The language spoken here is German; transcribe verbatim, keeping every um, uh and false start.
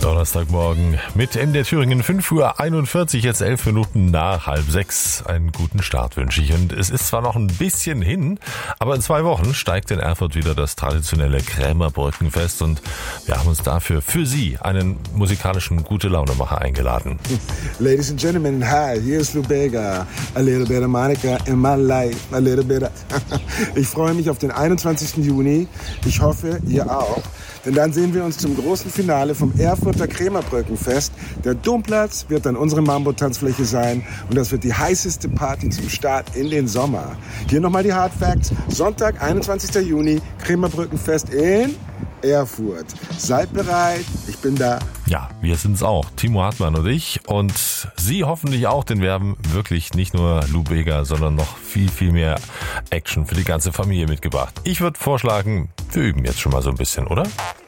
Donnerstagmorgen mit M D Thüringen, fünf Uhr einundvierzig, jetzt elf Minuten nach halb sechs. Einen guten Start wünsche ich. Und es ist zwar noch ein bisschen hin, aber in zwei Wochen steigt in Erfurt wieder das traditionelle Krämerbrückenfest und wir haben uns dafür für Sie einen musikalischen Gute-Laune-Macher eingeladen. Ladies and Gentlemen, hi, hier ist Lou Bega. A little bit of Monica in my life, a little bit of... Ich freue mich auf den einundzwanzigsten Juni. Ich hoffe, ihr auch. Denn dann sehen wir uns zum großen Finale vom Erfurter Krämerbrückenfest. Der Domplatz wird dann unsere Mambo-Tanzfläche sein und das wird die heißeste Party zum Start in den Sommer. Hier nochmal die Hard Facts. Sonntag, einundzwanzigsten Juni, Krämerbrückenfest in Erfurt. Seid bereit, ich bin da. Ja, wir sind's auch, Timo Hartmann und ich und Sie hoffentlich auch, denn wir haben wirklich nicht nur Lou Bega, sondern noch viel, viel mehr Action für die ganze Familie mitgebracht. Ich würde vorschlagen, wir üben jetzt schon mal so ein bisschen, oder?